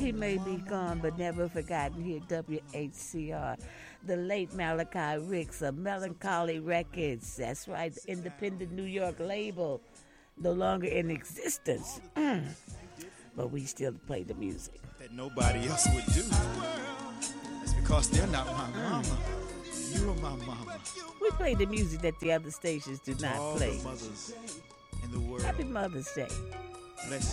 He may be gone, but never forgotten here at WHCR. The late Malachi Ricks of Melancholy Records. That's right, the independent New York label. No longer in existence. But we still play the music. That nobody else would do. It's because they're not my mama. You're my mama. We play the music that the other stations do not all play. The mothers in the world. Happy Mother's Day. Bless